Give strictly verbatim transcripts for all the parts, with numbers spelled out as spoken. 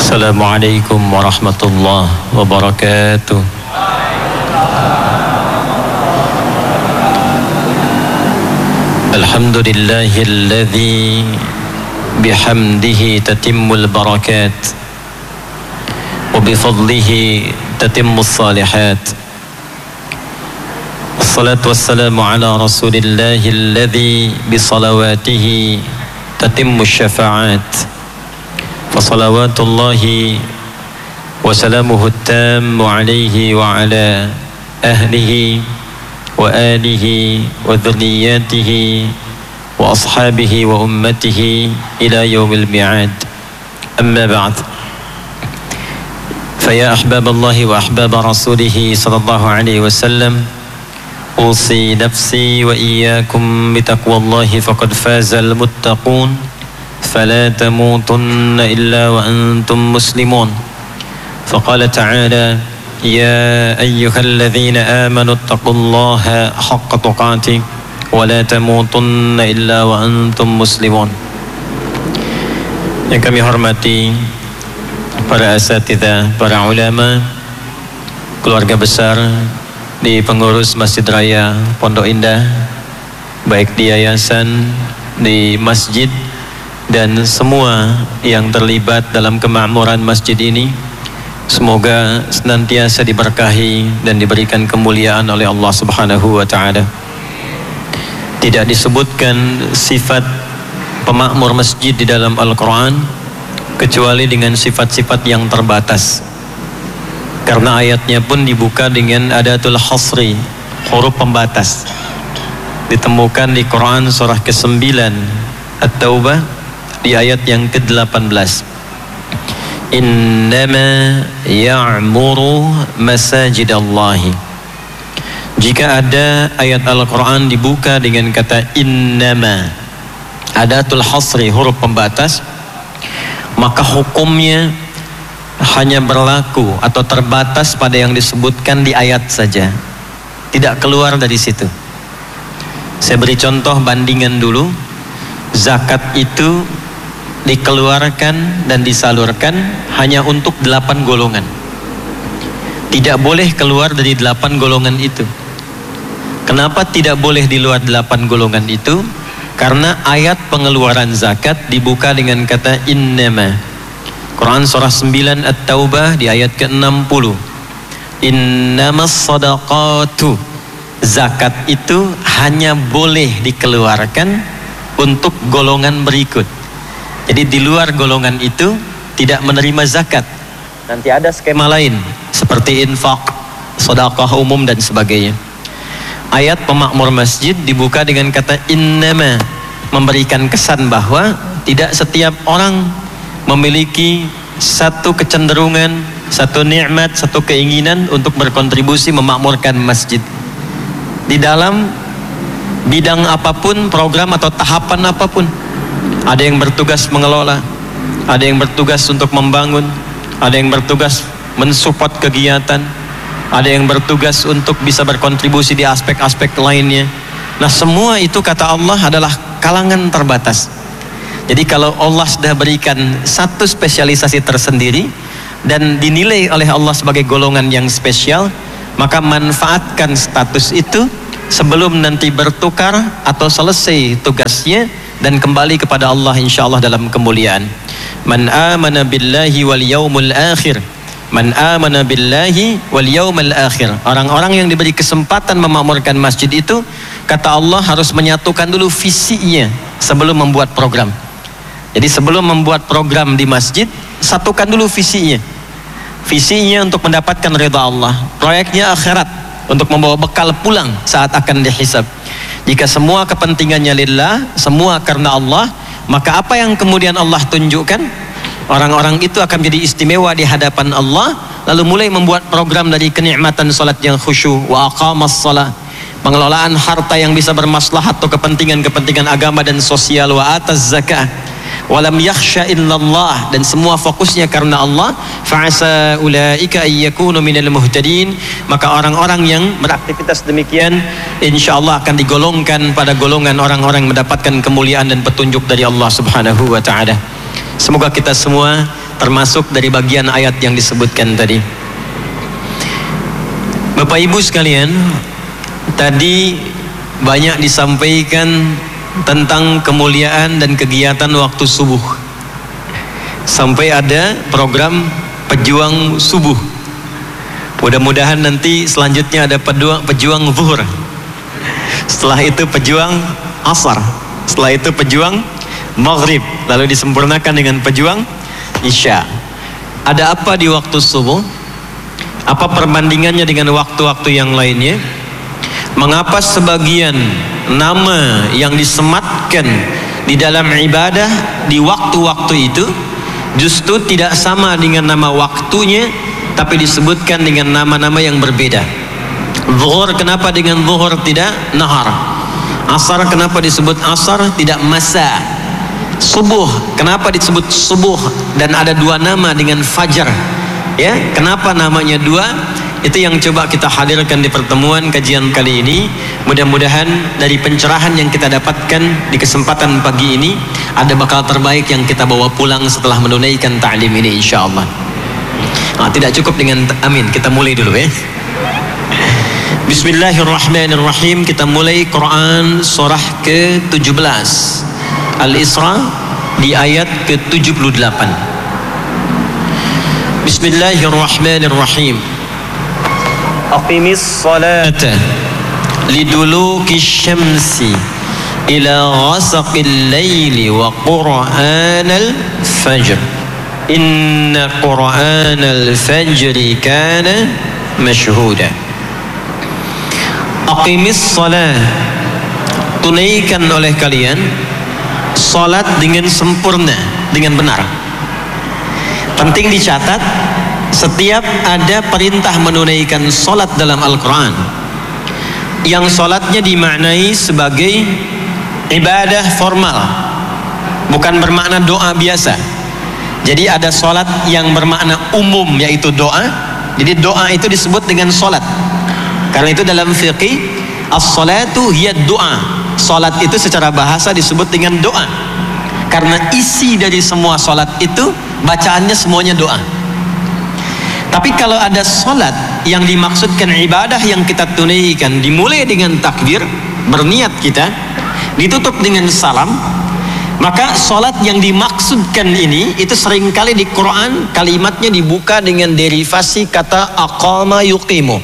Assalamualaikum warahmatullahi wabarakatuh. Alhamdulillahilladzi bihamdihi tatimmul barakat wa bifadlihi tatimmus salihat. Wassalatu wassalamu ala rasulillahilladzi bisalawatihi tatimmus syafa'at. Fasalawatullahi wa salamuhu tammu alaihi wa ala ahlihi wa alihi wa dhurriyyatihi wa ashabihi wa ummatihi ila yaumil mi'ad. Amma ba'd. Faya ahbaballahi wa ahbaba rasulihi sallallahu alaihi wasallam, usi nafsi wa iyyakum bitaqwallahi faqad fazal muttaqun. فلا تموتن إلا وأنتم مسلمون. فقال تعالى: يا أيها الذين آمنوا اتقوا الله حق تقاته ولا تموتن إلا وأنتم مسلمون. Yang kami hormati para asatidzah, para ulama, keluarga besar di pengurus Masjid Raya Pondok Indah, baik di yayasan, di masjid, dan semua yang terlibat dalam kemakmuran masjid ini, semoga senantiasa diberkahi dan diberikan kemuliaan oleh Allah Subhanahu wa taala. Tidak disebutkan sifat pemakmur masjid di dalam Al-Qur'an kecuali dengan sifat-sifat yang terbatas. Karena ayatnya pun dibuka dengan adatul hasri, huruf pembatas. Ditemukan di Quran surah kesembilan At-Taubah di ayat yang ke delapan belas. Innama ya'muru masajidallahi. Jika ada ayat Al-Quran dibuka dengan kata innama, adatul hasri, huruf pembatas, maka hukumnya hanya berlaku atau terbatas pada yang disebutkan di ayat saja, tidak keluar dari situ. Saya beri contoh bandingan dulu. Zakat itu dikeluarkan dan disalurkan hanya untuk delapan golongan. Tidak boleh keluar dari delapan golongan itu. Kenapa tidak boleh di luar delapan golongan itu? Karena ayat pengeluaran zakat dibuka dengan kata innama. Quran surah sembilan At-Taubah di ayat ke enam puluh. Innamas sadaqatu. Zakat itu hanya boleh dikeluarkan untuk golongan berikut. Jadi di luar golongan itu tidak menerima zakat. Nanti ada skema lain seperti infak, sedekah umum dan sebagainya. Ayat pemakmur masjid dibuka dengan kata innama, memberikan kesan bahwa tidak setiap orang memiliki satu kecenderungan, satu nikmat, satu keinginan untuk berkontribusi memakmurkan masjid. Di dalam bidang apapun, program atau tahapan apapun. Ada yang bertugas mengelola, ada yang bertugas untuk membangun, ada yang bertugas mensupport kegiatan, ada yang bertugas untuk bisa berkontribusi di aspek-aspek lainnya. Nah, semua itu kata Allah adalah kalangan terbatas. Jadi kalau Allah sudah berikan satu spesialisasi tersendiri dan dinilai oleh Allah sebagai golongan yang spesial, maka manfaatkan status itu sebelum nanti bertukar atau selesai tugasnya dan kembali kepada Allah insyaallah dalam kemuliaan. Man amana billahi wal yaumil akhir. Man amana billahi wal yaumil akhir. Orang-orang yang diberi kesempatan memakmurkan masjid itu, kata Allah, harus menyatukan dulu visinya sebelum membuat program. Jadi sebelum membuat program di masjid, satukan dulu visinya. Visinya untuk mendapatkan ridha Allah. Proyeknya akhirat, untuk membawa bekal pulang saat akan dihisab. Jika semua kepentingannya lillah, semua karena Allah, maka apa yang kemudian Allah tunjukkan, orang-orang itu akan menjadi istimewa di hadapan Allah, lalu mulai membuat program dari kenikmatan salat yang khusyuk, wa aqamas shalah, pengelolaan harta yang bisa bermaslahat atau kepentingan-kepentingan agama dan sosial, wa ataz zakah, walam yakhsha illallah, dan semua fokusnya karena Allah. Fa'asa ulaika ayyakunu minal muhtadin, maka orang-orang yang beraktivitas demikian insyaallah akan digolongkan pada golongan orang-orang mendapatkan kemuliaan dan petunjuk dari Allah Subhanahu wa taala. Semoga kita semua termasuk dari bagian ayat yang disebutkan tadi. Bapak Ibu sekalian, tadi banyak disampaikan tentang kemuliaan dan kegiatan waktu subuh. Sampai ada program pejuang subuh. Mudah-mudahan nanti selanjutnya ada pejuang, pejuang zuhur. Setelah itu pejuang asar. Setelah itu pejuang maghrib. Lalu disempurnakan dengan pejuang isya. Ada apa di waktu subuh? Apa perbandingannya dengan waktu-waktu yang lainnya? Mengapa sebagian nama yang disematkan di dalam ibadah di waktu-waktu itu justru tidak sama dengan nama waktunya, tapi disebutkan dengan nama-nama yang berbeda? Zuhur kenapa dengan zuhur tidak nahar? Asar kenapa disebut asar tidak masa? Subuh kenapa disebut subuh dan ada dua nama dengan fajar? Ya, kenapa namanya dua? Itu yang coba kita hadirkan di pertemuan kajian kali ini. Mudah-mudahan dari pencerahan yang kita dapatkan di kesempatan pagi ini ada bakal terbaik yang kita bawa pulang setelah menunaikan ta'lim ini insyaallah. Nah, tidak cukup dengan amin, kita mulai dulu ya. Bismillahirrahmanirrahim. Kita mulai Quran surah ke tujuh belas Al-Isra di ayat ke tujuh puluh delapan. Bismillahirrahmanirrahim. Aqimis salata liduluki syamsi ila ghasaqil laili wa qur'anal fajr inna qur'anal fajri kana mashhuda. Aqimis salat, tunaikan oleh kalian salat dengan sempurna, dengan benar. Penting dicatat, setiap ada perintah menunaikan solat dalam Al-Quran yang solatnya dimaknai sebagai ibadah formal, bukan bermakna doa biasa. Jadi ada solat yang bermakna umum, yaitu doa. Jadi doa itu disebut dengan solat. Karena itu dalam fiqih, as-salatu hiya doa. Solat itu secara bahasa disebut dengan doa, karena isi dari semua solat itu bacaannya semuanya doa. Tapi kalau ada solat yang dimaksudkan ibadah yang kita tunaikan dimulai dengan takbir, berniat kita, ditutup dengan salam, maka solat yang dimaksudkan ini itu seringkali di Quran kalimatnya dibuka dengan derivasi kata aqama yuqimu.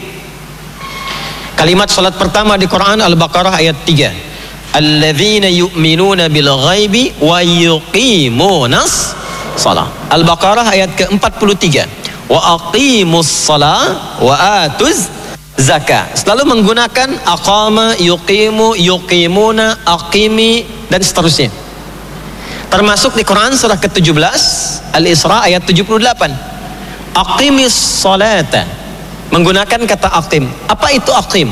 Kalimat solat pertama di Quran Al-Baqarah ayat tiga, alladzina yu'minuna bil ghaibi wa yuqimunas salah. Al-Baqarah ayat ke empat puluh tiga, wa aqimus salah wa atuz zakah. Selalu menggunakan aqama, yuqimu, yuqimuna, aqimi dan seterusnya. Termasuk di Quran surah ke tujuh belas Al-Isra ayat tujuh puluh delapan, aqimis salata, menggunakan kata aqim. Apa itu aqim?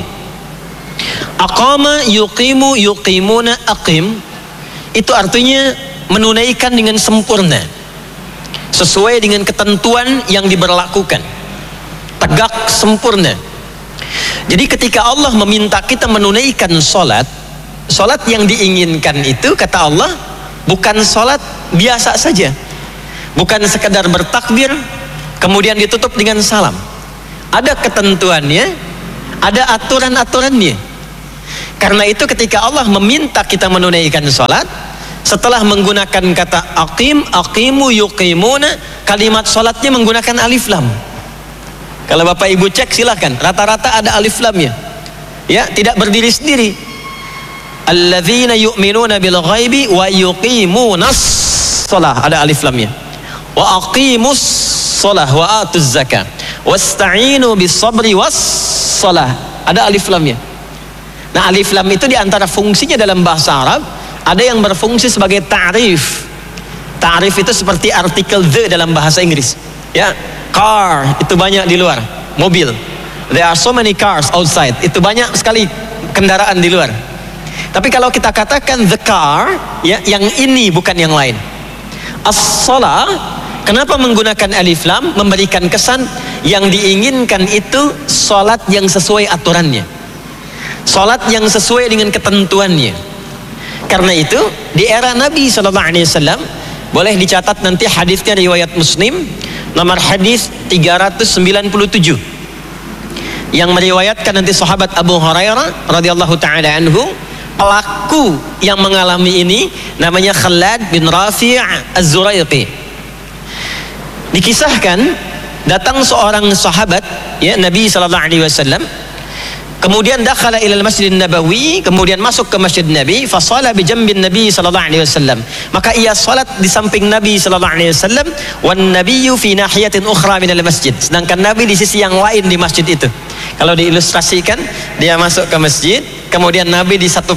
Aqama, yuqimu, yuqimuna, aqim itu artinya menunaikan dengan sempurna, sesuai dengan ketentuan yang diberlakukan, tegak sempurna. Jadi ketika Allah meminta kita menunaikan solat, solat yang diinginkan itu kata Allah bukan solat biasa saja, bukan sekadar bertakbir kemudian ditutup dengan salam. Ada ketentuannya, ada aturan-aturannya. Karena itu ketika Allah meminta kita menunaikan solat, setelah menggunakan kata aqim, aqimu, yuqimuna, kalimat solatnya menggunakan alif lam. Kalau Bapak Ibu cek silahkan, rata-rata ada alif lamnya. Ya, tidak berdiri sendiri. Alladzina yu'minuna bil ghaibi wa yuqimunas shalah, ada alif lamnya. Wa aqimus shalah wa atuz zakah wasta'inu bis sabri was shalah, ada alif lamnya. Nah, alif lam itu diantara fungsinya dalam bahasa Arab, ada yang berfungsi sebagai ta'rif. Ta'rif itu seperti artikel the dalam bahasa Inggris. Ya, car itu banyak di luar, mobil. There are so many cars outside. Itu banyak sekali kendaraan di luar. Tapi kalau kita katakan the car, ya, yang ini bukan yang lain. As-shalah, kenapa menggunakan alif lam? Memberikan kesan yang diinginkan itu salat yang sesuai aturannya, salat yang sesuai dengan ketentuannya. Karena itu di era Nabi shallallahu alaihi wasallam Boleh dicatat nanti hadisnya riwayat Muslim, nomor hadis tiga ratus sembilan puluh tujuh. Yang meriwayatkan nanti sahabat Abu Hurairah radhiyallahu taala anhu. Pelaku yang mengalami ini namanya Khalad bin Rafi' Az-Zuraiqi. Dikisahkan datang seorang sahabat ya Nabi sallallahu alaihi wasallam, kemudian dakhala ila al-Masjid Nabawi, kemudian masuk ke Masjid Nabi, fa shala bi jambin Nabi sallallahu alaihi wasallam. Maka ia salat di samping Nabi sallallahu alaihi wasallam, wan nabiyyu fi nahiyatin ukhra min al-masjid. Sedangkan Nabi di sisi yang lain di masjid itu. Kalau diilustrasikan, dia masuk ke masjid, kemudian Nabi di satu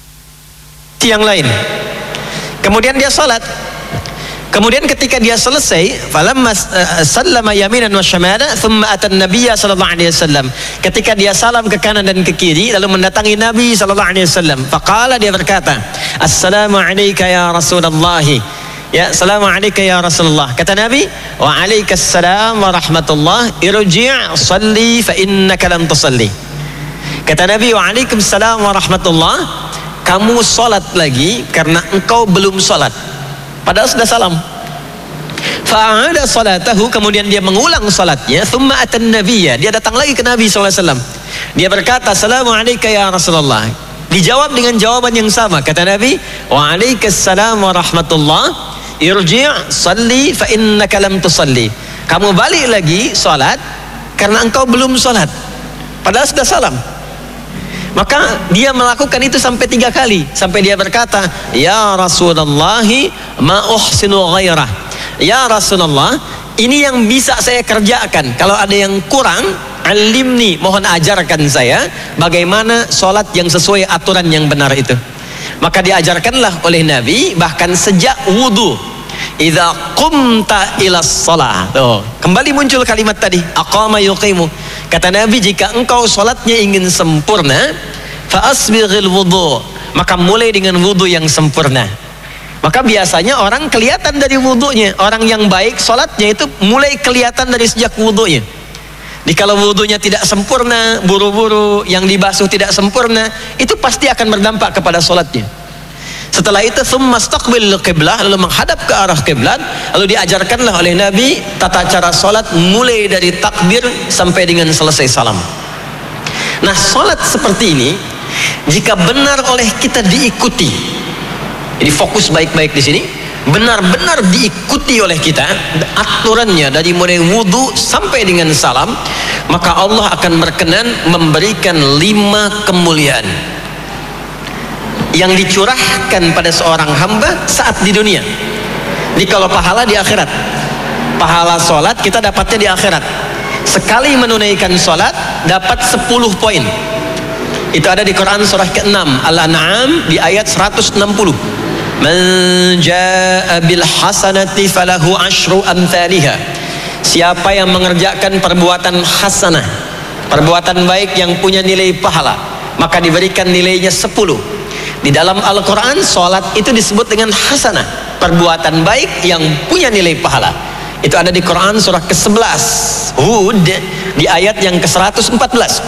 yang lain. Kemudian dia salat. Kemudian ketika dia selesai, falamma sallama yaminan wa shimala, thumma atan nabiyya sallallahu alaihi wasallam. Ketika dia salam ke kanan dan ke kiri, lalu mendatangi Nabi sallallahu alaihi wasallam. Faqala, dia berkata, "Assalamu alayka ya Rasulullah." Ya, assalamu alayka ya Rasulullah. Kata Nabi, "Wa alaikassalam wa rahmatullah. Irji' salli fa innaka lam tusalli." Kata Nabi, "Wa alaikassalam wa rahmatullah. Kamu salat lagi karena engkau belum salat." Padahal sudah salam. Fa'ada salatahu, kemudian dia mengulang salatnya. Thumma atan nabiyya, dia datang lagi ke Nabi sallallahu alaihi wasallam. Dia berkata, "Assalamu alayka ya Rasulullah." Dijawab dengan jawaban yang sama. Kata Nabi, "Wa alaikassalam wa rahmatullah. Irji' salli fa innaka lam tusalli." Kamu balik lagi salat karena engkau belum salat. Padahal sudah salam. Maka dia melakukan itu sampai tiga kali, sampai dia berkata, "Ya Rasulullah, ma uhsinu ghairah." Ya Rasulullah, ini yang bisa saya kerjakan. Kalau ada yang kurang, alimni, mohon ajarkan saya bagaimana sholat yang sesuai aturan yang benar itu. Maka diajarkanlah oleh Nabi bahkan sejak wudu. Idza qumta ila shalah. Tuh, kembali muncul kalimat tadi, aqama yuqimu. Kata Nabi, jika engkau salatnya ingin sempurna, fa asbighil wudu, maka mulai dengan wudu yang sempurna. Maka biasanya orang kelihatan dari wudunya. Orang yang baik salatnya itu mulai kelihatan dari sejak wudunya. Jadi kalau wudunya tidak sempurna, buru-buru, yang dibasuh tidak sempurna, itu pasti akan berdampak kepada salatnya. Setelah itu thumma istaqbil qiblah, lalu menghadap ke arah kiblat, lalu diajarkanlah oleh Nabi tata cara salat mulai dari takbir sampai dengan selesai salam. Nah, salat seperti ini jika benar oleh kita diikuti, jadi fokus baik-baik di sini, benar-benar diikuti oleh kita aturannya dari mulai wudu sampai dengan salam, maka Allah akan berkenan memberikan lima kemuliaan yang dicurahkan pada seorang hamba saat di dunia. Jadi kalau pahala di akhirat, pahala sholat kita dapatnya di akhirat. Sekali menunaikan sholat dapat sepuluh poin. Itu ada di Quran surah keenam Al-An'am di ayat seratus enam puluh. Man jaa bil hasanati falahu asyru amthaliha. Siapa yang mengerjakan perbuatan hasanah, perbuatan baik yang punya nilai pahala, maka diberikan nilainya sepuluh. Di dalam Al-Quran, sholat itu disebut dengan hasanah, perbuatan baik yang punya nilai pahala. Itu ada di Quran surah ke sebelas Hud di ayat yang ke seratus empat belas.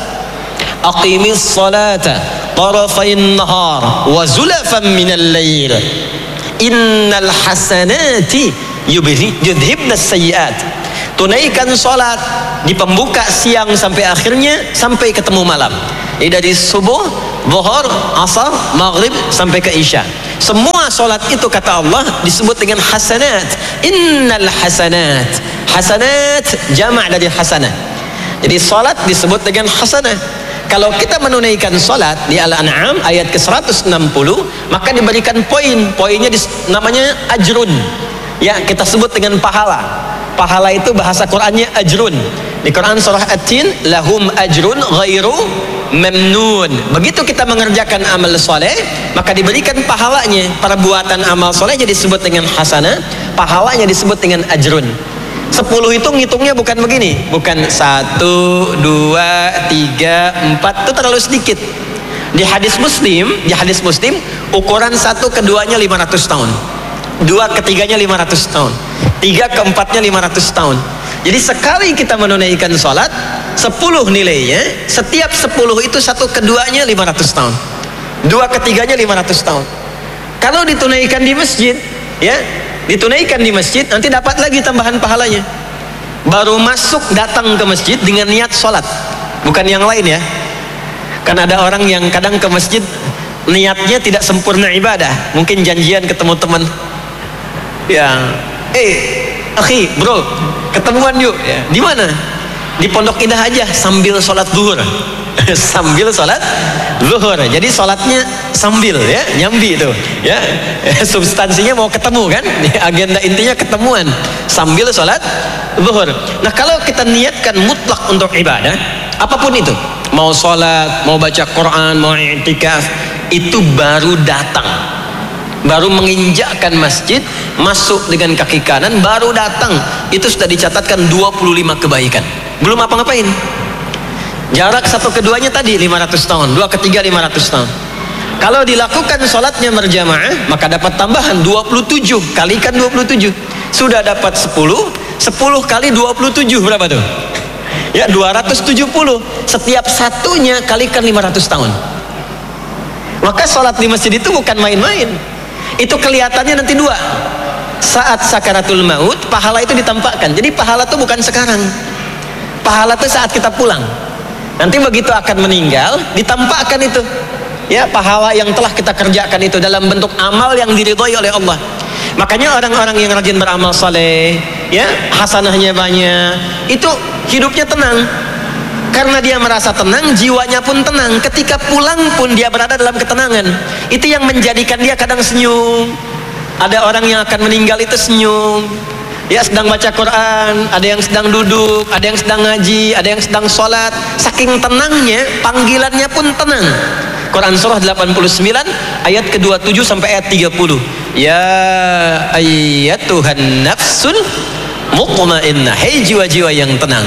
Aqimis salata tarafayn nahar wa zulafan minal lail innal hasanati yudhibna sayyiat. Tunaikan sholat di pembuka siang sampai akhirnya, sampai ketemu malam. Ini dari subuh, zuhur, asar, maghrib sampai ke isya. Semua sholat itu kata Allah disebut dengan hasanat. Innal hasanat. Hasanat jamak dari hasanah. Jadi sholat disebut dengan hasanah. Kalau kita menunaikan sholat di Al-An'am ayat ke seratus enam puluh, maka diberikan poin. Poinnya namanya ajrun. Ya, kita sebut dengan pahala. Pahala itu bahasa Qur'annya ajrun. Di Quran surah At-Tin, lahum ajrun ghairu mamnun. Begitu kita mengerjakan amal soleh, maka diberikan pahalanya. Perbuatan amal soleh jadi disebut dengan hasanah, pahalanya disebut dengan ajrun. Sepuluh itu ngitungnya bukan begini, bukan satu, dua, tiga, empat, itu terlalu sedikit. Di hadis Muslim, di hadis Muslim ukuran satu keduanya lima ratus tahun, dua ketiganya lima ratus tahun, tiga keempatnya lima ratus tahun. Jadi sekali kita menunaikan sholat, sepuluh nilainya, setiap sepuluh itu satu keduanya lima ratus tahun, dua ketiganya lima ratus tahun. Kalau ditunaikan di masjid, ya, ditunaikan di masjid, nanti dapat lagi tambahan pahalanya. Baru masuk datang ke masjid dengan niat sholat, bukan yang lain ya. Kan ada orang yang kadang ke masjid niatnya tidak sempurna ibadah, mungkin janjian ketemu teman, ya, eh, akhi, bro, ketemuan yuk, ya. Di mana? Di Pondok Indah aja, sambil sholat zuhur, sambil sholat zuhur. Jadi sholatnya sambil, ya, nyambi itu, ya. Substansinya mau ketemu kan, agenda intinya ketemuan, sambil sholat zuhur. Nah, kalau kita niatkan mutlak untuk ibadah, apapun itu, mau sholat, mau baca Quran, mau i'tikaf, itu baru datang, baru menginjakkan masjid, masuk dengan kaki kanan, baru datang, itu sudah dicatatkan dua puluh lima kebaikan. Belum apa-ngapain. Jarak satu keduanya tadi lima ratus tahun, dua ketiga lima ratus tahun. Kalau dilakukan sholatnya berjamaah, maka dapat tambahan dua puluh tujuh, kalikan dua puluh tujuh, sudah dapat sepuluh, sepuluh kali dua puluh tujuh berapa tuh? Ya, dua ratus tujuh puluh. Setiap satunya kalikan lima ratus tahun. Maka sholat di masjid itu bukan main-main. Itu kelihatannya nanti dua. Saat sakaratul maut, pahala itu ditampakkan. Jadi pahala itu bukan sekarang. Pahala itu saat kita pulang. Nanti begitu akan meninggal, ditampakkan itu. Ya, pahala yang telah kita kerjakan itu dalam bentuk amal yang diridhoi oleh Allah. Makanya orang-orang yang rajin beramal saleh, ya, hasanahnya banyak, itu hidupnya tenang. Karena dia merasa tenang, jiwanya pun tenang. Ketika pulang pun dia berada dalam ketenangan. Itu yang menjadikan dia kadang senyum. Ada orang yang akan meninggal itu senyum. Ya, sedang baca Quran, ada yang sedang duduk, ada yang sedang ngaji, ada yang sedang sholat. Saking tenangnya, panggilannya pun tenang. Quran surah delapan puluh sembilan ayat ke dua puluh tujuh sampai ayat tiga puluh. Ya ayyatuhan nafsul mutmainnah, hei jiwa-jiwa yang tenang,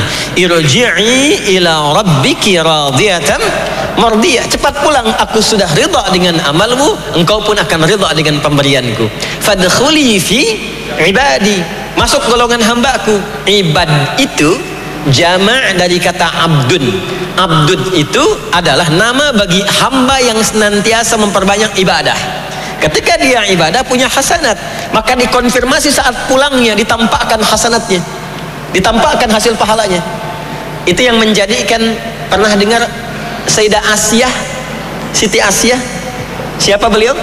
irji'i ila rabbiki radiyatan mardiyah, cepat pulang, aku sudah ridha dengan amalmu, engkau pun akan ridha dengan pemberianku. Fadkhuli fi ibadi, masuk golongan hambaku. Ibad itu jama' dari kata abdun. Abdun itu adalah nama bagi hamba yang senantiasa memperbanyak ibadah. Ketika dia ibadah punya hasanat, maka dikonfirmasi saat pulangnya, ditampakkan hasanatnya, ditampakkan hasil pahalanya. Itu yang menjadikan, pernah dengar Sayyidah Asiyah, Siti Asiyah? Siapa beliau?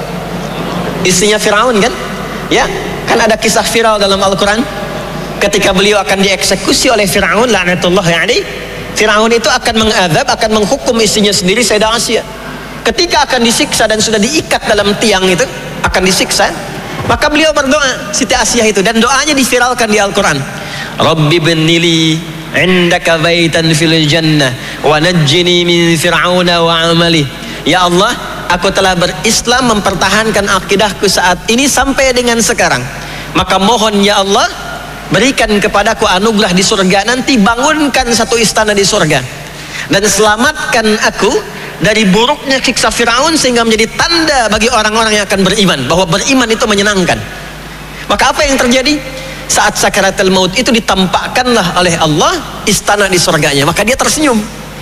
Istrinya Firaun kan? Ya, kan ada kisah viral dalam Al-Quran. Ketika beliau akan dieksekusi oleh Firaun, laknatullahi alaihi, Firaun itu akan mengadab, akan menghukum istrinya sendiri, Sayyidah Asiyah. Ketika akan disiksa dan sudah diikat dalam tiang itu, akan disiksa, maka beliau berdoa, Siti Asiyah itu, dan doanya diviralkan di Al-Quran. Rabbi bnili indaka baitan fil jannah wa najjini min fir'auna wa amali. Ya Allah, aku telah berislam, mempertahankan akidahku saat ini sampai dengan sekarang, maka mohon ya Allah, berikan kepadaku anugerah di surga nanti, bangunkan satu istana di surga, dan selamatkan aku dari buruknya siksa Firaun, sehingga menjadi tanda bagi orang-orang yang akan beriman bahwa beriman itu menyenangkan. Maka apa yang terjadi? Saat sakaratul maut itu ditampakkanlah oleh Allah istana di surganya, maka dia tersenyum.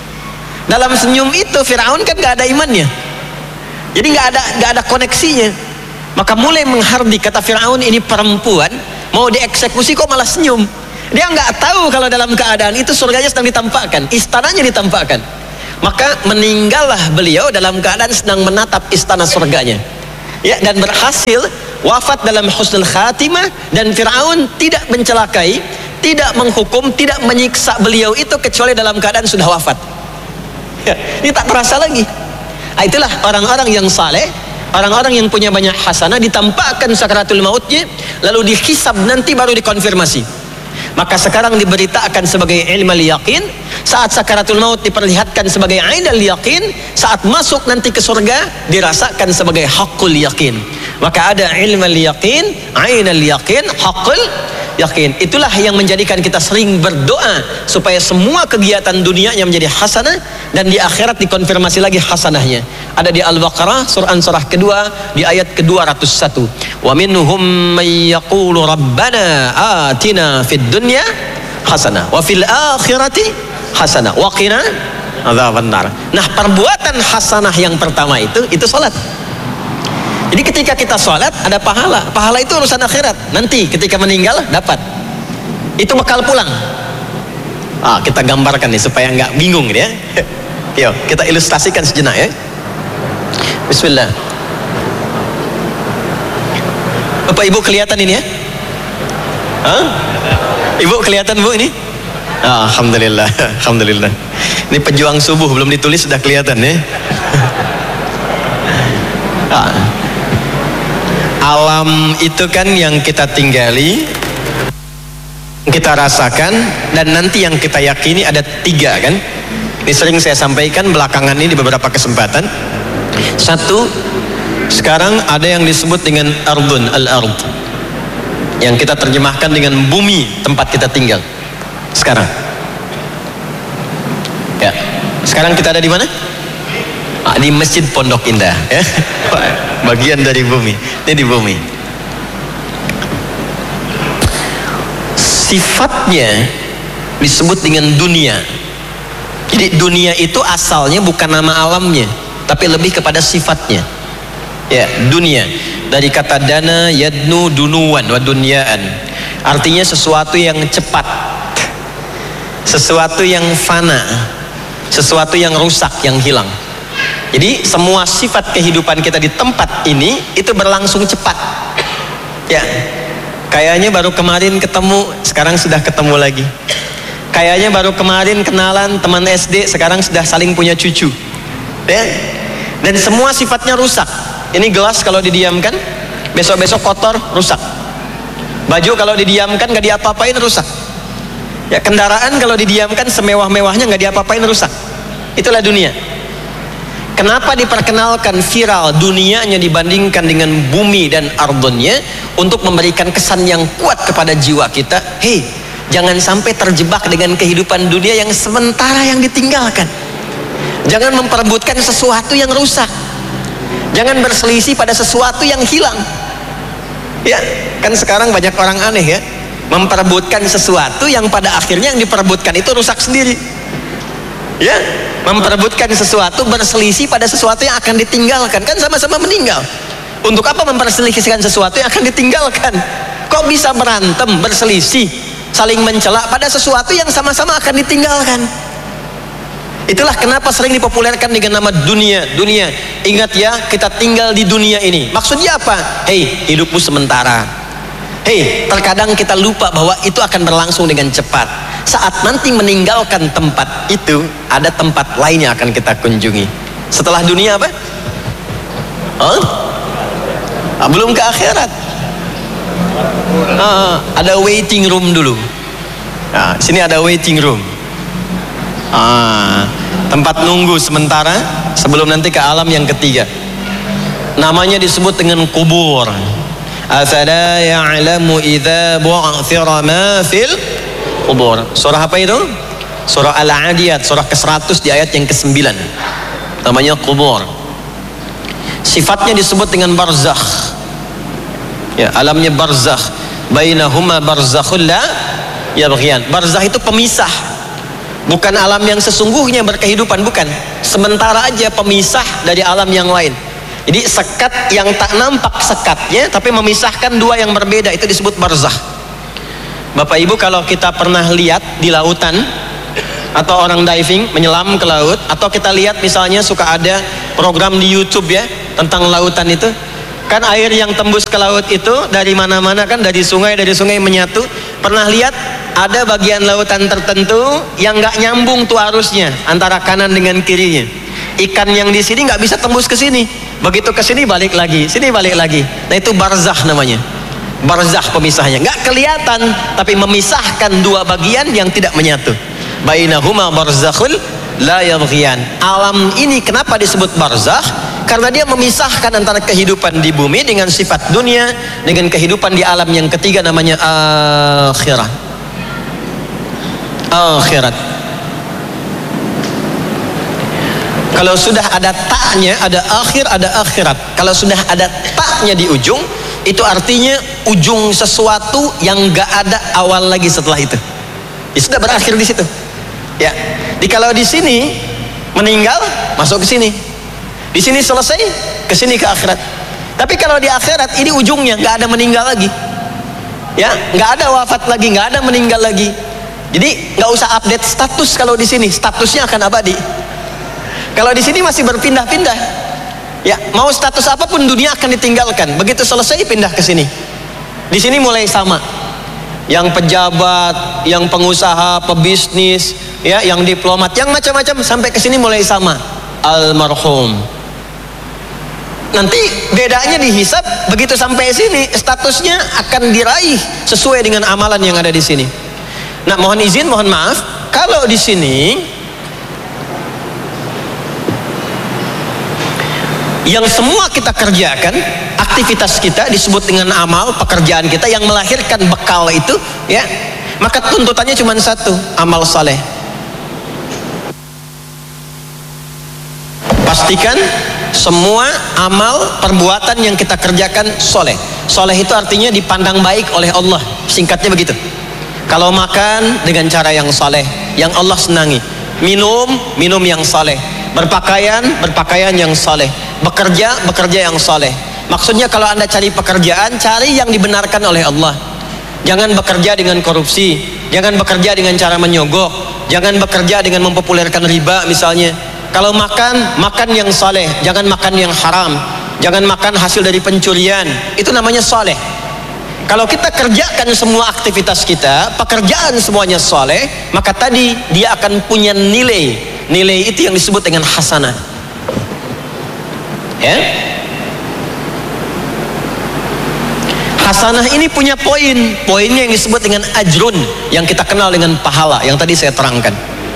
Dalam senyum itu Firaun kan gak ada imannya, jadi gak ada gak ada koneksinya. Maka mulai menghardik, kata Firaun, ini perempuan mau dieksekusi kok malah senyum. Dia nggak tahu kalau dalam keadaan itu surganya sedang ditampakkan, istananya ditampakkan. Maka meninggallah beliau dalam keadaan sedang menatap istana surganya, ya, dan berhasil wafat dalam husnul khatimah. Dan Firaun tidak mencelakai, tidak menghukum, tidak menyiksa beliau itu kecuali dalam keadaan sudah wafat, ya, ini tak terasa lagi. Nah, itulah orang-orang yang saleh, orang-orang yang punya banyak hasanah, ditampakkan sakaratul mautnya, lalu dihisab, nanti baru dikonfirmasi. Maka sekarang diberitakan sebagai ilmal yaqin, saat sakaratul maut diperlihatkan sebagai ainal yaqin, saat masuk nanti ke surga dirasakan sebagai haqqul yaqin. Maka ada ilmal yaqin, ainal yaqin, haqqul yaqin. Itulah yang menjadikan kita sering berdoa supaya semua kegiatan dunianya menjadi hasanah, dan di akhirat dikonfirmasi lagi hasanahnya. Ada di Al-Baqarah surah surah kedua di ayat ke dua ratus satu. Wa minhum may yaqulu rabbana atina fid dunya hasanah wa fil akhirati hasanah wa qina adzabannar. Nah, perbuatan hasanah yang pertama itu itu salat. Jadi ketika kita sholat ada pahala. Pahala itu urusan akhirat. Nanti ketika meninggal dapat. Itu bekal pulang. Ah, kita gambarkan nih supaya nggak bingung ya. Yuk, kita ilustrasikan sejenak ya. Bismillah. Bapak Ibu kelihatan ini ya? Hah? Ibu kelihatan Bu ini? Ah, Alhamdulillah, Alhamdulillah. Ini pejuang subuh belum ditulis sudah kelihatan ya. Ah. Alam itu kan yang kita tinggali, kita rasakan, dan nanti yang kita yakini ada tiga kan. Ini sering saya sampaikan belakangan ini di beberapa kesempatan. Satu, sekarang ada yang disebut dengan ardun, al-ard, yang kita terjemahkan dengan bumi tempat kita tinggal sekarang. Ya, sekarang kita ada di mana? Ah, di Masjid Pondok Indah ya. Bagian dari bumi. Ini di bumi. Sifatnya disebut dengan dunia. Jadi dunia itu asalnya bukan nama alamnya, tapi lebih kepada sifatnya. Ya, dunia dari kata dana yadnu dunuan wa dunyaan. Artinya sesuatu yang cepat, sesuatu yang fana, sesuatu yang rusak, yang hilang. Jadi semua sifat kehidupan kita di tempat ini itu berlangsung cepat. Ya, kayaknya baru kemarin ketemu, sekarang sudah ketemu lagi. Kayaknya baru kemarin kenalan teman S D, sekarang sudah saling punya cucu. Ya, dan semua sifatnya rusak. Ini gelas kalau didiamkan, besok-besok kotor, rusak. Baju kalau didiamkan nggak diapa-apain, rusak. Ya, kendaraan kalau didiamkan semewah-mewahnya nggak diapa-apain, rusak. Itulah dunia. Kenapa diperkenalkan viral dunianya dibandingkan dengan bumi dan ardonnya? Untuk memberikan kesan yang kuat kepada jiwa kita. Hei, jangan sampai terjebak dengan kehidupan dunia yang sementara yang ditinggalkan. Jangan memperebutkan sesuatu yang rusak. Jangan berselisih pada sesuatu yang hilang. Ya, kan sekarang banyak orang aneh ya, memperebutkan sesuatu yang pada akhirnya yang diperebutkan itu rusak sendiri. Ya, memperebutkan sesuatu, berselisih pada sesuatu yang akan ditinggalkan, kan sama-sama meninggal. Untuk apa memperselisihkan sesuatu yang akan ditinggalkan? Kok bisa berantem, berselisih, saling mencela pada sesuatu yang sama-sama akan ditinggalkan? Itulah kenapa sering dipopulerkan dengan nama dunia. Dunia, ingat ya, kita tinggal di dunia ini. Maksudnya apa? Hei, hidupmu sementara. Hei, terkadang kita lupa bahwa itu akan berlangsung dengan cepat. Saat nanti meninggalkan tempat itu, ada tempat lain yang akan kita kunjungi. Setelah dunia apa? Huh? Ah, belum ke akhirat. Ah, ada waiting room dulu. Nah, sini ada waiting room. Ah, tempat nunggu sementara sebelum nanti ke alam yang ketiga. Namanya disebut dengan kubur. Afala ya'lamu idza bu'thira ma fil kubur. Surah apa itu? Surah Al-Adiyat, surah ke seratus di ayat yang ke sembilan. Namanya kubur. Sifatnya disebut dengan barzakh. Ya, alamnya barzakh. Bainahuma barzakhul la yabghiyan. Barzakh itu pemisah. Bukan alam yang sesungguhnya berkehidupan, bukan. Sementara aja pemisah dari alam yang lain. Jadi sekat yang tak nampak sekatnya, tapi memisahkan dua yang berbeda, itu disebut barzakh. Bapak Ibu, kalau kita pernah lihat di lautan, atau orang diving menyelam ke laut, atau kita lihat misalnya suka ada program di YouTube ya tentang lautan itu, kan air yang tembus ke laut itu dari mana-mana kan, dari sungai, dari sungai menyatu. Pernah lihat ada bagian lautan tertentu yang nggak nyambung tuh arusnya antara kanan dengan kirinya. Ikan yang di sini nggak bisa tembus ke sini, begitu ke sini balik lagi, sini balik lagi. Nah itu barzakh namanya. Barzakh pemisahnya, nggak kelihatan tapi memisahkan dua bagian yang tidak menyatu. Bainahuma barzakhul la yabghiyan. Alam ini kenapa disebut barzakh? Karena dia memisahkan antara kehidupan di bumi dengan sifat dunia, dengan kehidupan di alam yang ketiga namanya akhirat. Akhirat. Kalau sudah ada taknya, ada akhir, ada akhirat. Kalau sudah ada taknya di ujung, itu artinya ujung sesuatu yang gak ada awal lagi setelah itu. Ya sudah berakhir di situ. Ya. Di kalau di sini meninggal, masuk ke sini. Di sini selesai, ke sini ke akhirat. Tapi kalau di akhirat ini ujungnya nggak ada meninggal lagi, ya, nggak ada wafat lagi, nggak ada meninggal lagi. Jadi nggak usah update status kalau di sini, statusnya akan abadi. Kalau di sini masih berpindah-pindah, ya, mau status apapun dunia akan ditinggalkan. Begitu selesai pindah ke sini. Di sini mulai sama, yang pejabat, yang pengusaha, pebisnis, ya, yang diplomat, yang macam-macam, sampai ke sini mulai sama, almarhum. Nanti bedanya dihisab, begitu sampai sini statusnya akan diraih sesuai dengan amalan yang ada di sini. Nah, mohon izin, mohon maaf, kalau di sini yang semua kita kerjakan, aktivitas kita disebut dengan amal, pekerjaan kita yang melahirkan bekal itu, ya, maka tuntutannya cuma satu, amal saleh. Pastikan semua amal perbuatan yang kita kerjakan soleh. Soleh itu artinya dipandang baik oleh Allah, singkatnya begitu. Kalau makan dengan cara yang saleh, yang Allah senangi. Minum, minum yang saleh. Berpakaian, berpakaian yang saleh. Bekerja, bekerja yang saleh. Maksudnya kalau Anda cari pekerjaan, cari yang dibenarkan oleh Allah. Jangan bekerja dengan korupsi, jangan bekerja dengan cara menyogok, jangan bekerja dengan mempopulerkan riba misalnya. Kalau makan, makan yang saleh, jangan makan yang haram, jangan makan hasil dari pencurian. Itu namanya saleh. Kalau kita kerjakan semua aktivitas kita, pekerjaan semuanya saleh, maka tadi dia akan punya nilai. Nilai itu yang disebut dengan hasanah. Ya. Hasanah ini punya poin. Poinnya yang disebut dengan ajrun, yang kita kenal dengan pahala, yang tadi saya terangkan.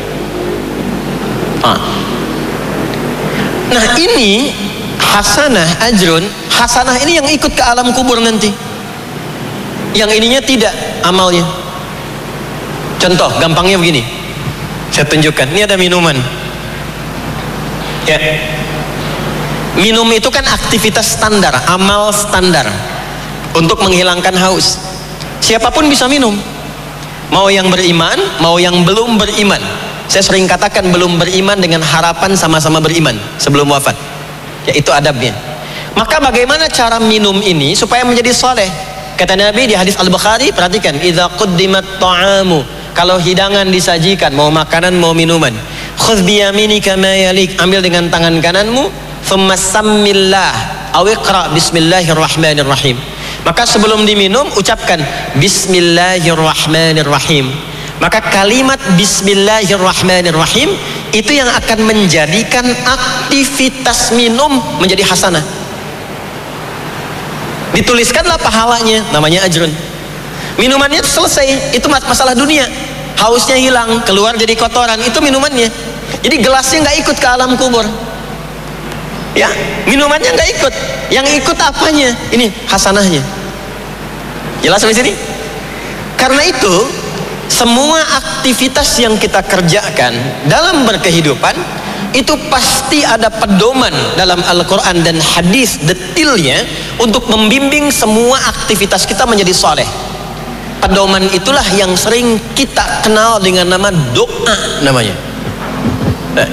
Ah. Nah, ini hasanah, ajrun. Hasanah ini yang ikut ke alam kubur nanti. Yang ininya tidak amalnya. Contoh gampangnya begini, saya tunjukkan. Ini ada minuman, ya. Minum itu kan aktivitas standar, amal standar untuk menghilangkan haus. Siapapun bisa minum, mau yang beriman, mau yang belum beriman. Saya sering katakan belum beriman dengan harapan sama-sama beriman sebelum wafat, ya, itu adabnya. Maka bagaimana cara minum ini supaya menjadi saleh? Kata Nabi di hadis Al-Bukhari, perhatikan, idza quddimat ta'amu, kalau hidangan disajikan, mau makanan mau minuman, khudh bi yaminika ma yalik, ambil dengan tangan kananmu, thumma sammillah aw iqra bismillahirrahmanirrahim. Maka sebelum diminum ucapkan bismillahirrahmanirrahim. Maka kalimat bismillahirrahmanirrahim itu yang akan menjadikan aktivitas minum menjadi hasanah. Dituliskanlah pahalanya, namanya ajrun. Minumannya selesai, itu masalah dunia. Hausnya hilang, keluar jadi kotoran, itu minumannya. Jadi gelasnya nggak ikut ke alam kubur, ya, minumannya nggak ikut. Yang ikut apanya? Ini hasanahnya. Jelas sampai sini? Karena itu semua aktivitas yang kita kerjakan dalam berkehidupan itu pasti ada pedoman dalam Al-Quran dan hadis detailnya untuk membimbing semua aktivitas kita menjadi soleh. Pedoman itulah yang sering kita kenal dengan nama doa namanya. Nah.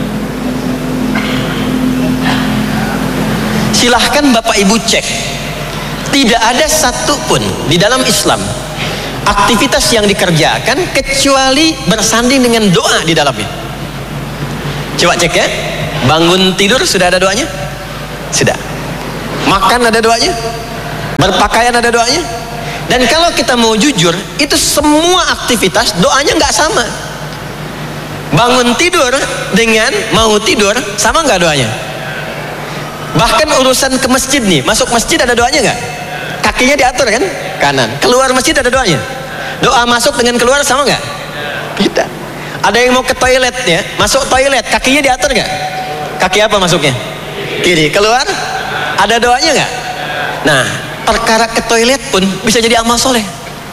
Silahkan Bapak Ibu cek, tidak ada satu pun di dalam Islam aktivitas yang dikerjakan kecuali bersanding dengan doa di dalamnya. Coba cek ya, bangun tidur sudah ada doanya? Sudah. Makan ada doanya? Berpakaian ada doanya? Dan kalau kita mau jujur, itu semua aktivitas doanya nggak sama. Bangun tidur dengan mau tidur sama nggak doanya? Bahkan urusan ke masjid nih, masuk masjid ada doanya nggak? Kakinya diatur kan? Kanan. Keluar masjid ada doanya? Doa masuk dengan keluar sama nggak? Tidak. Ada yang mau ke toilet ya, masuk toilet, kakinya diatur nggak? Kaki apa masuknya? Kiri. Keluar? Ada doanya nggak? Nah, perkara ke toilet pun bisa jadi amal soleh.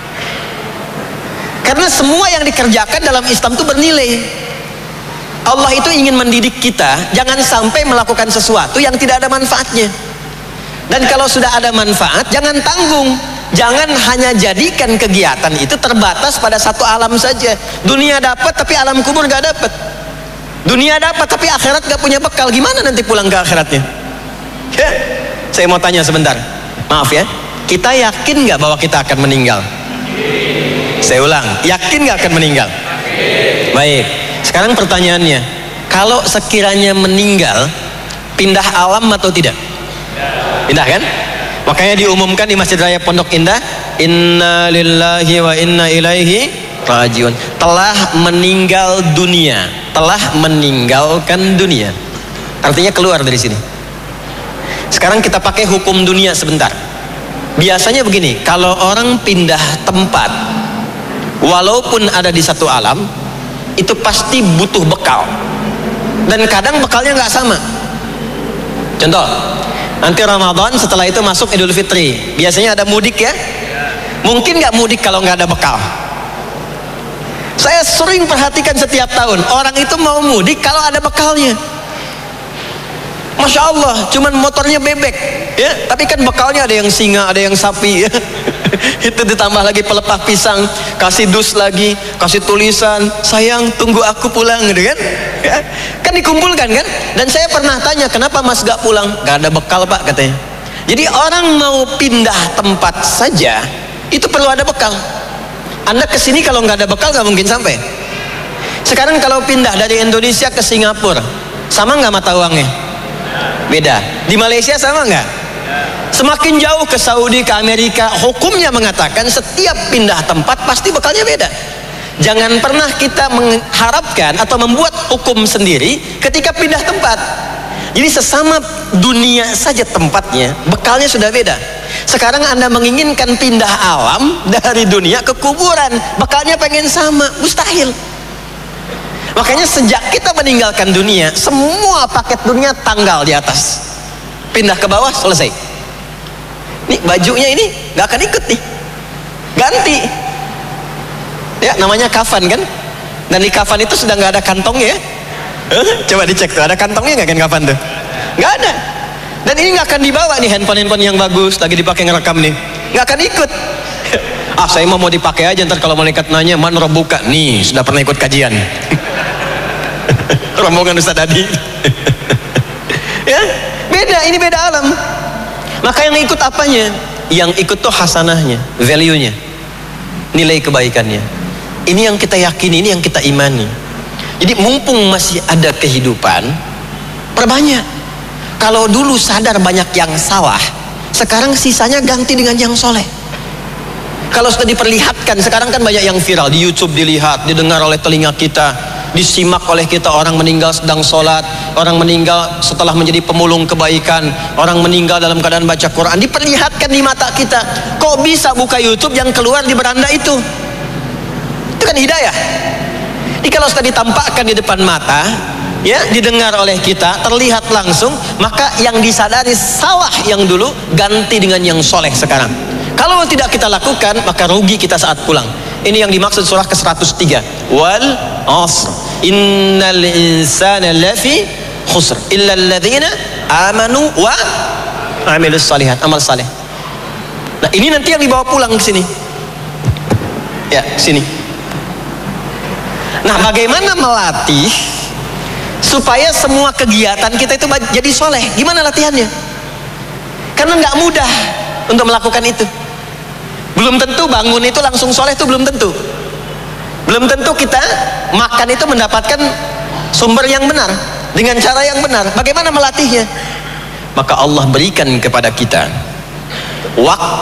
Karena semua yang dikerjakan dalam Islam itu bernilai. Allah itu ingin mendidik kita, jangan sampai melakukan sesuatu yang tidak ada manfaatnya. Dan kalau sudah ada manfaat, jangan tanggung. Jangan hanya jadikan kegiatan itu terbatas pada satu alam saja. Dunia dapat tapi alam kubur gak dapat. Dunia dapat tapi akhirat gak punya bekal. Gimana nanti pulang ke akhiratnya? Ya. Saya mau tanya sebentar. Maaf ya. Kita yakin nggak bahwa kita akan meninggal? Saya ulang, yakin nggak akan meninggal? Baik. Sekarang pertanyaannya, kalau sekiranya meninggal, pindah alam atau tidak? Pindah kan? Makanya diumumkan di Masjid Raya Pondok Indah, Inna lillahi wa inna ilaihi rajiun. Telah meninggal dunia, telah meninggalkan dunia. Artinya keluar dari sini. Sekarang kita pakai hukum dunia sebentar. Biasanya begini, kalau orang pindah tempat, walaupun ada di satu alam, itu pasti butuh bekal. Dan kadang bekalnya nggak sama. Contoh, nanti Ramadan, setelah itu masuk Idul Fitri. Biasanya ada mudik ya. Mungkin nggak mudik kalau nggak ada bekal. Saya sering perhatikan setiap tahun, orang itu mau mudik kalau ada bekalnya. Masya Allah, cuman motornya bebek ya, tapi kan bekalnya ada yang singa, ada yang sapi ya. Itu ditambah lagi pelepah pisang, kasih dus lagi, kasih tulisan, sayang tunggu aku pulang gitu kan ya. Kan dikumpulkan kan. Dan saya pernah tanya, kenapa mas gak pulang? Gak ada bekal pak katanya. Jadi orang mau pindah tempat saja itu perlu ada bekal. Anda kesini kalau nggak ada bekal nggak mungkin sampai. Sekarang kalau pindah dari Indonesia ke Singapura, sama nggak mata uangnya? Beda. Di Malaysia sama nggak? Semakin jauh ke Saudi, ke Amerika, hukumnya mengatakan setiap pindah tempat pasti bekalnya beda. Jangan pernah kita mengharapkan atau membuat hukum sendiri ketika pindah tempat. Jadi sesama dunia saja tempatnya, bekalnya sudah beda. Sekarang Anda menginginkan pindah alam dari dunia ke kuburan, bekalnya pengen sama, mustahil. Makanya sejak kita meninggalkan dunia, semua paket dunia tanggal di atas, pindah ke bawah, selesai. Nih bajunya ini nggak akan ikut nih, ganti. Ya namanya kafan kan, dan di kafan itu sudah nggak ada kantongnya. Coba dicek tuh, ada kantongnya nggak kan kafan tuh? Nggak ada. Dan ini nggak akan dibawa nih, handphone-handphone yang bagus lagi dipakai ngerekam nih, nggak akan ikut. Ah saya mau mau dipakai aja, ntar kalau malaikat nanya man robuka, nih sudah pernah ikut kajian. Rombongan Ustaz Adi. Ya beda, ini beda alam. Maka yang ikut apanya? Yang ikut tuh hasanahnya, value-nya, nilai kebaikannya. Ini yang kita yakini, ini yang kita imani. Jadi mumpung masih ada kehidupan, perbanyak. Kalau dulu sadar banyak yang salah, sekarang sisanya ganti dengan yang soleh. Kalau sudah diperlihatkan, sekarang kan banyak yang viral di YouTube, dilihat, didengar oleh telinga kita, disimak oleh kita. Orang meninggal sedang sholat, orang meninggal setelah menjadi pemulung kebaikan, orang meninggal dalam keadaan baca Quran, diperlihatkan di mata kita. Kok bisa buka YouTube yang keluar di beranda itu? Itu kan hidayah. Jadi kalau sudah ditampakkan di depan mata, ya, didengar oleh kita, terlihat langsung, maka yang disadari salah yang dulu ganti dengan yang soleh sekarang. Kalau tidak kita lakukan, maka rugi kita saat pulang. Ini yang dimaksud surah ke seratus tiga. Wal asr innal insana lafi khusr illa alladhina amanu wa amilus salihat, amal saleh. Nah, ini nanti yang dibawa pulang ke sini. Ya, sini. Nah, bagaimana melatih supaya semua kegiatan kita itu jadi soleh? Gimana latihannya? Karena nggak mudah untuk melakukan itu. Belum tentu bangun itu langsung soleh, itu belum tentu. Belum tentu kita makan itu mendapatkan sumber yang benar dengan cara yang benar. Bagaimana melatihnya? Maka Allah berikan kepada kita waktu